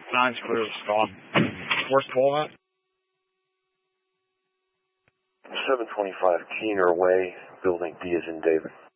Nine's clear as gone. Where's 12 at? 725 Keener Way, building D as in David.